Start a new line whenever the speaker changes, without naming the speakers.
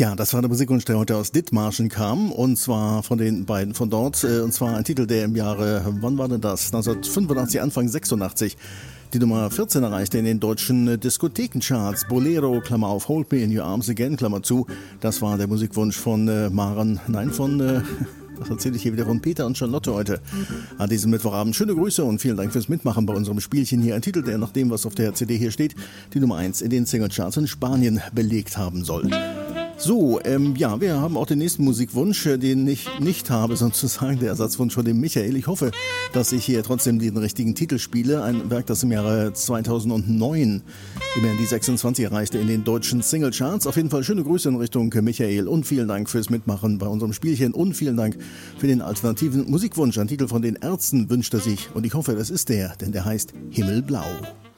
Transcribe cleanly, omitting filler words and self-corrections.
Ja, das war der Musikwunsch, der heute aus Dithmarschen kam, und zwar von den beiden von dort, und zwar ein Titel, der im Jahre, wann war denn das? 1985, Anfang 86, die Nummer 14 erreichte in den deutschen Diskothekencharts. Bolero, Klammer auf, Hold Me in Your Arms Again, Klammer zu. Das war der Musikwunsch von was erzähle ich hier wieder, von Peter und Charlotte heute an diesem Mittwochabend. Schöne Grüße und vielen Dank fürs Mitmachen bei unserem Spielchen hier. Ein Titel, der nach dem, was auf der CD hier steht, die Nummer 1 in den Singlecharts in Spanien belegt haben soll. So, wir haben auch den nächsten Musikwunsch, den ich nicht habe, sozusagen der Ersatzwunsch von dem Michael. Ich hoffe, dass ich hier trotzdem den richtigen Titel spiele. Ein Werk, das im Jahre 2009 immerhin die 26 erreichte in den deutschen Singlecharts. Auf jeden Fall schöne Grüße in Richtung Michael und vielen Dank fürs Mitmachen bei unserem Spielchen und vielen Dank für den alternativen Musikwunsch. Ein Titel von den Ärzten wünscht er sich und ich hoffe, das ist der, denn der heißt Himmelblau.